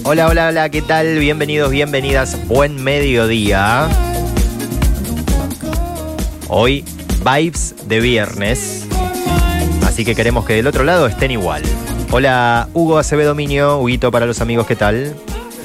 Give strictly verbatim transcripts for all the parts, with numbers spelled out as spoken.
Hola, hola, hola, ¿qué tal? Bienvenidos, bienvenidas. Buen mediodía. Hoy, vibes de viernes. Así que queremos que del otro lado estén igual. Hola, Hugo Acevedo Miño. Huguito para los amigos, ¿qué tal?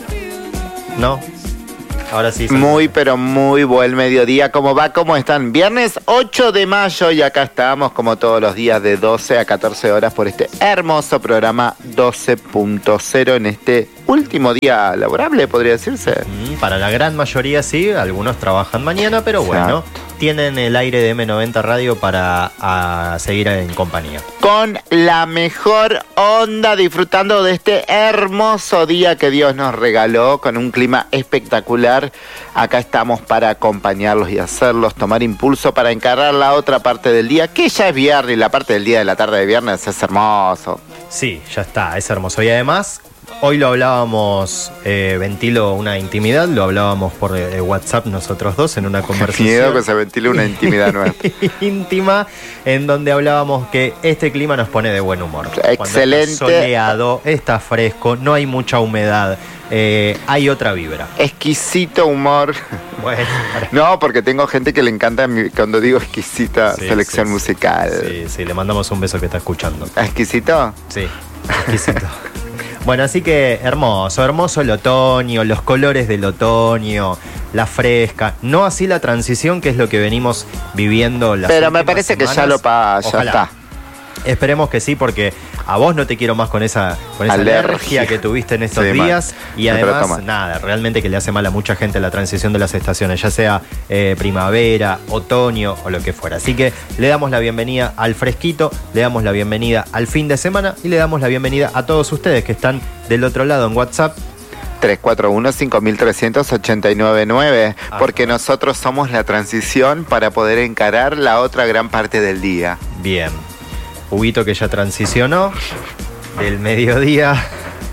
¿No? Ahora sí. Muy, pero muy buen mediodía. ¿Cómo va? ¿Cómo están? Viernes ocho de mayo y acá estamos como todos los días de doce a catorce horas por este hermoso programa doce punto cero en este último día laborable, podría decirse. Mm, para la gran mayoría sí, algunos trabajan mañana, pero bueno, Exacto. Tienen el aire de eme noventa Radio para a seguir en compañía. Con la mejor onda, disfrutando de este hermoso día que Dios nos regaló, con un clima espectacular. Acá estamos para acompañarlos y hacerlos tomar impulso para encarar la otra parte del día, que ya es viernes, y la parte del día de la tarde de viernes es hermoso. Sí, ya está, es hermoso. Y además, hoy lo hablábamos, eh, ventilo una intimidad, lo hablábamos por eh, WhatsApp nosotros dos en una conversación. Miedo que se ventile una intimidad nueva. íntima, en donde hablábamos que este clima nos pone de buen humor. Excelente. Cuando está soleado, está fresco, no hay mucha humedad, eh, hay otra vibra. Exquisito humor. Bueno, No, porque tengo gente que le encanta mi, cuando digo exquisita sí, selección sí, musical. Sí, sí, le mandamos un beso que está escuchando. ¿Exquisito? Sí, exquisito. Bueno, así que hermoso, hermoso el otoño, los colores del otoño, la fresca. No así la transición, que es lo que venimos viviendo las Pero me últimas parece semanas. que ya lo pa, ya Ojalá. está. Esperemos que sí, porque a vos no te quiero más con esa, con esa Alergia. alergia que tuviste en estos Sí, días. mal. Y Me además, trata mal. nada, realmente que le hace mal a mucha gente la transición de las estaciones, ya sea eh, primavera, otoño o lo que fuera. Así que le damos la bienvenida al fresquito, le damos la bienvenida al fin de semana y le damos la bienvenida a todos ustedes que están del otro lado en WhatsApp. tres cuatro uno, cinco tres ocho nueve nueve, Ah, porque bueno. nosotros somos la transición para poder encarar la otra gran parte del día. Bien. Huguito que ya transicionó del mediodía.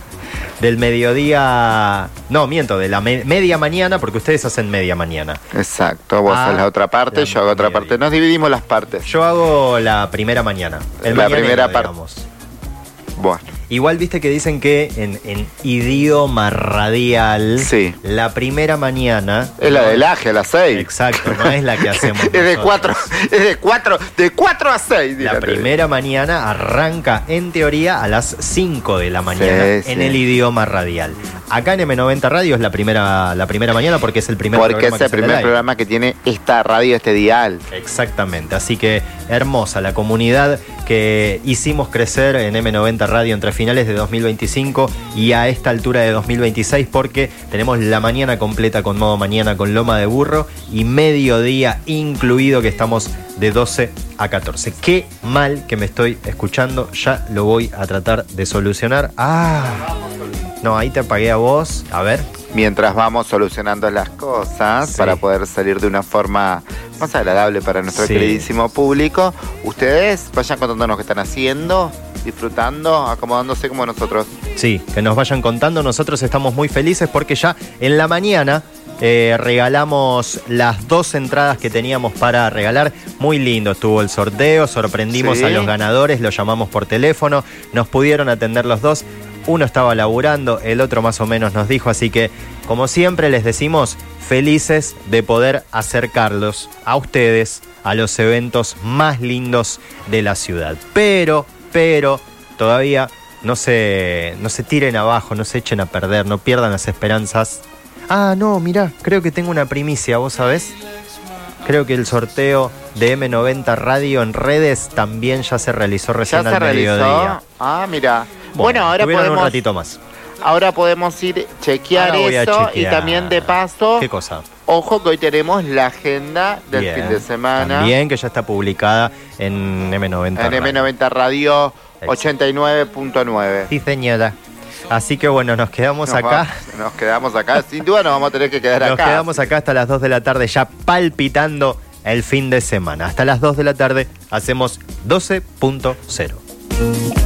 Del mediodía. No, miento, de la me- media mañana, porque ustedes hacen media mañana. Exacto, vos Ah, haces la otra parte, la yo hago otra mediodía. parte. Nos dividimos las partes. Yo hago la primera mañana. El La mañanero, primera parte. digamos. Bueno, Igual viste que dicen que en, en idioma radial, Sí. la primera mañana. es la no- del aje a las seis. Exacto, no es la que hacemos. Es de nosotros. cuatro, es de cuatro, de cuatro a seis. La dígate. primera mañana arranca en teoría a las cinco de la mañana Sí, en sí. el idioma radial. Acá en eme noventa Radio es la primera, la primera mañana porque es el primer Porque programa es que el sale al primer aire. programa que tiene esta radio, este dial. Exactamente, así que hermosa la comunidad que hicimos crecer en eme noventa Radio entre finales de dos mil veinticinco y a esta altura de dos mil veintiséis, porque tenemos la mañana completa con modo mañana con Loma de Burro y mediodía incluido, que estamos de doce a catorce. Qué mal que me estoy escuchando, ya lo voy a tratar de solucionar. Ah, no, ahí te apagué a vos, a ver. Mientras vamos solucionando las cosas Sí. para poder salir de una forma más agradable para nuestro Sí. queridísimo público, ustedes vayan contándonos qué están haciendo, disfrutando, acomodándose como nosotros. Sí, que nos vayan contando. Nosotros estamos muy felices porque ya en la mañana eh, regalamos las dos entradas que teníamos para regalar. Muy lindo estuvo el sorteo, sorprendimos Sí. a los ganadores, los llamamos por teléfono, nos pudieron atender los dos. Uno estaba laburando, el otro más o menos nos dijo, así que como siempre les decimos, felices de poder acercarlos a ustedes a los eventos más lindos de la ciudad. Pero, pero, todavía no se, no se tiren abajo, no se echen a perder, no pierdan las esperanzas. Ah, no, mirá, creo que tengo una primicia, ¿vos sabés? Creo que el sorteo de eme noventa Radio en redes también ya se realizó ¿Ya recién se al realizó? mediodía. Ah, mira. Bueno, ahora tuvieron podemos, un ratito más. ahora podemos ir chequear Ahora voy a eso chequear. y también de paso, ¿Qué cosa? ojo que hoy tenemos la agenda del Bien. fin de semana También que ya está publicada en eme noventa en Radio. eme noventa Radio ochenta y nueve punto nueve. Sí, señora. Así que bueno, nos quedamos Nos acá. va- nos quedamos acá. Sin duda nos vamos a tener que quedar Nos acá. quedamos acá hasta las dos de la tarde, ya palpitando el fin de semana. Hasta las dos de la tarde hacemos doce punto cero.